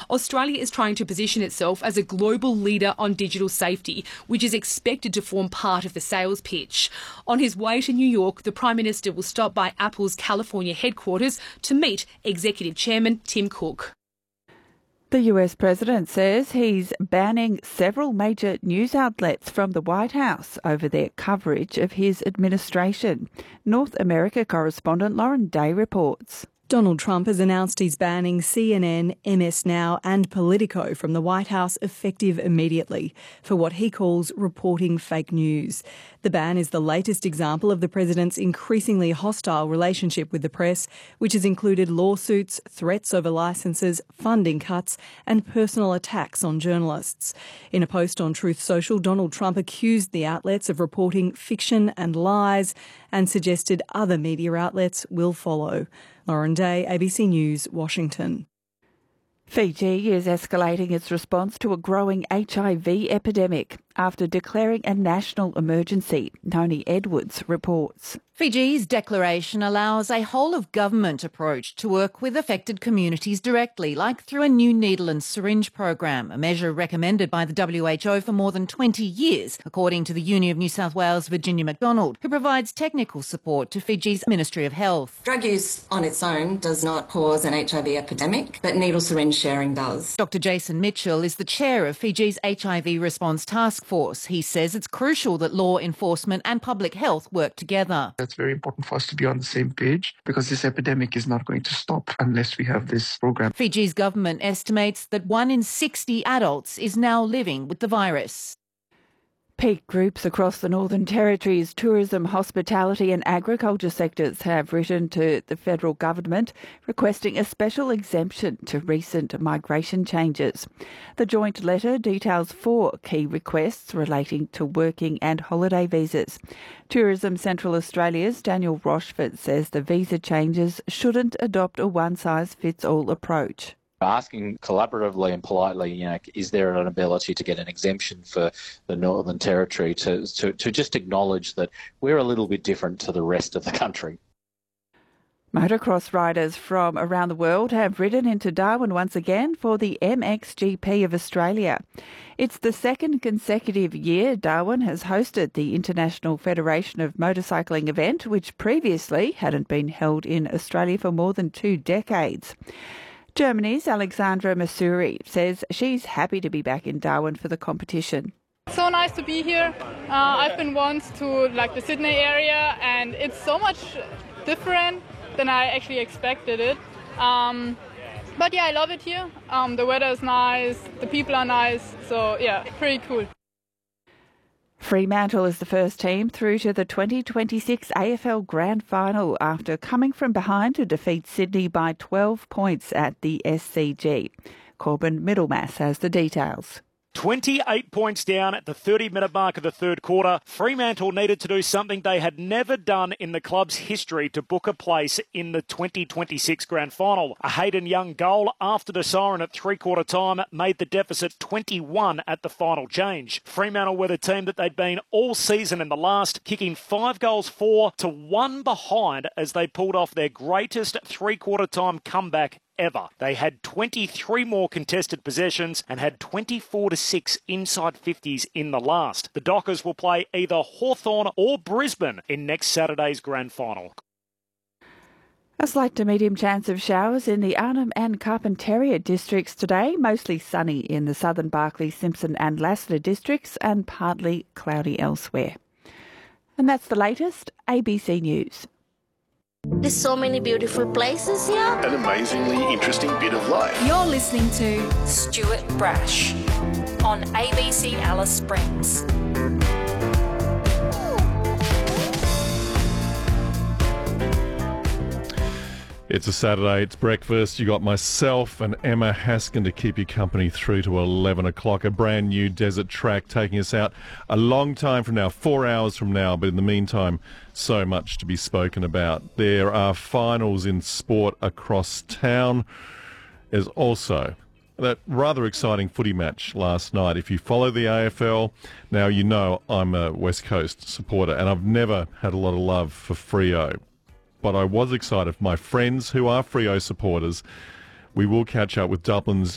Australia is trying to position itself as a global leader on digital safety, which is expected to form part of the sales pitch. On his way to New York, the Prime Minister will stop by Apple's California headquarters to meet Executive Chairman Tim Cook. The US President says he's banning several major news outlets from the White House over their coverage of his administration. North America correspondent Lauren Day reports. Donald Trump has announced he's banning CNN, MS Now and Politico from the White House effective immediately for what he calls reporting fake news. The ban is the latest example of the president's increasingly hostile relationship with the press, which has included lawsuits, threats over licences, funding cuts and personal attacks on journalists. In a post on Truth Social, Donald Trump accused the outlets of reporting fiction and lies and suggested other media outlets will follow. Lauren Day, ABC News, Washington. Fiji is escalating its response to a growing HIV epidemic after declaring a national emergency. Tony Edwards reports. Fiji's declaration allows a whole-of-government approach to work with affected communities directly, like through a new needle and syringe program, a measure recommended by the WHO for more than 20 years, according to the Uni of New South Wales' Virginia McDonald, who provides technical support to Fiji's Ministry of Health. Drug use on its own does not cause an HIV epidemic, but needle syringe sharing does. Dr Jason Mitchell is the chair of Fiji's HIV Response Task Force. He says it's crucial that law enforcement and public health work together. It's very important for us to be on the same page because this epidemic is not going to stop unless we have this program. Fiji's government estimates that 1 in 60 adults is now living with the virus. Peak groups across the Northern Territory's tourism, hospitality and agriculture sectors have written to the federal government requesting a special exemption to recent migration changes. The joint letter details 4 key requests relating to working and holiday visas. Tourism Central Australia's Daniel Rochford says the visa changes shouldn't adopt a one-size-fits-all approach. Asking collaboratively and politely, is there an ability to get an exemption for the Northern Territory to just acknowledge that we're a little bit different to the rest of the country? Motocross riders from around the world have ridden into Darwin once again for the MXGP of Australia. It's the second consecutive year Darwin has hosted the International Federation of Motorcycling event, which previously hadn't been held in Australia for more than 2 decades. Germany's Alexandra Masuri says she's happy to be back in Darwin for the competition. So nice to be here. I've been once to the Sydney area and it's so much different than I actually expected it. But yeah, I love it here. The weather is nice, the people are nice, so yeah, pretty cool. Fremantle is the first team through to the 2026 AFL Grand Final after coming from behind to defeat Sydney by 12 points at the SCG. Corbin Middlemass has the details. 28 points down at the 30-minute mark of the third quarter. Fremantle needed to do something they had never done in the club's history to book a place in the 2026 Grand Final. A Hayden Young goal after the siren at three-quarter time made the deficit 21 at the final change. Fremantle were the team that they'd been all season in the last, kicking 5 goals 4 to 1 behind as they pulled off their greatest three-quarter time comeback ever. They had 23 more contested possessions and had 24-6 inside 50s in the last. The Dockers will play either Hawthorn or Brisbane in next Saturday's Grand Final. A slight to medium chance of showers in the Arnhem and Carpentaria districts today, mostly sunny in the southern Barkly, Simpson and Lassiter districts and partly cloudy elsewhere. And that's the latest ABC News. There's so many beautiful places here. An amazingly interesting bit of life. You're listening to Stuart Brash on ABC Alice Springs. It's a Saturday, it's breakfast. You got myself and Emma Haskin to keep you company through to 11 o'clock. A brand new desert track taking us out a long time from now, 4 hours from now. But in the meantime, so much to be spoken about. There are finals in sport across town. There's also that rather exciting footy match last night. If you follow the AFL, now you know I'm a West Coast supporter and I've never had a lot of love for Freo. But I was excited for my friends who are Freo supporters. We will catch up with Dublin's